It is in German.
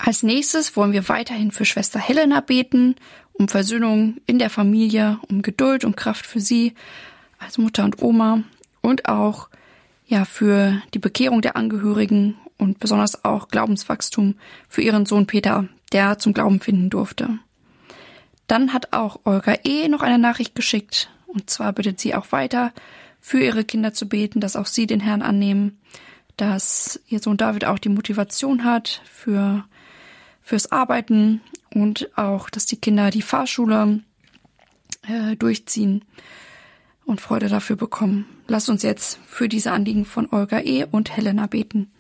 Als nächstes wollen wir weiterhin für Schwester Helena beten, um Versöhnung in der Familie, um Geduld und Kraft für sie als Mutter und Oma und auch für die Bekehrung der Angehörigen und besonders auch Glaubenswachstum für ihren Sohn Peter, der zum Glauben finden durfte. Dann hat auch Olga noch eine Nachricht geschickt, und zwar bittet sie auch weiter für ihre Kinder zu beten, dass auch sie den Herrn annehmen, dass ihr Sohn David auch die Motivation hat fürs Arbeiten und auch, dass die Kinder die Fahrschule durchziehen und Freude dafür bekommen. Lasst uns jetzt für diese Anliegen von Olga und Helena beten.